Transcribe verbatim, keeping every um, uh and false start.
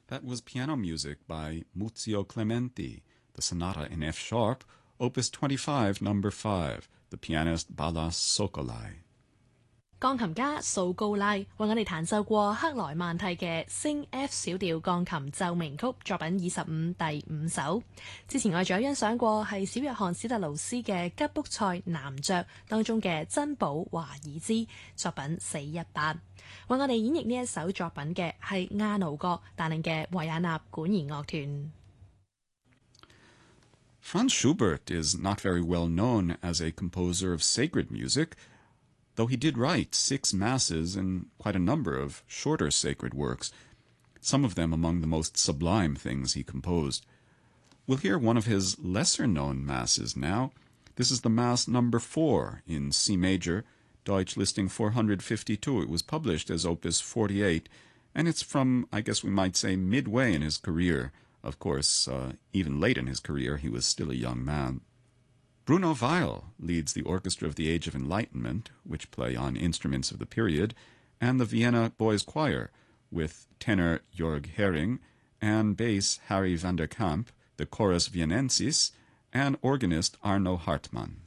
That was piano music by Muzio Clementi, the Sonata in F sharp, Opus twenty-five, number five, the pianist Balázs Szokolay. 鋼琴家素高拉為我哋彈奏過克萊曼蒂嘅升 F 小調鋼琴奏鳴曲作品二十五第五首。之前我哋仲有欣賞過係小約翰史特勞斯嘅吉卜賽男爵當中嘅珍寶華爾茲作品四一八。為我哋演繹呢一首作品嘅係亞奴國帶領嘅維也納管弦樂團。 Franz Schubert is not very well known as a composer of sacred music, though he did write six masses and quite a number of shorter sacred works, some of them among the most sublime things he composed. We'll hear one of his lesser-known masses now. This is the Mass number four in C major, Deutsch listing four hundred fifty-two. It was published as Opus forty-eight, and it's from, I guess we might say, midway in his career. Of course, uh, even late in his career, he was still a young man. Bruno Weil leads the Orchestra of the Age of Enlightenment, which play on instruments of the period, and the Vienna Boys Choir, with tenor Jörg Hering and bass Harry van der Kamp, the Chorus Vienensis, and organist Arno Hartmann.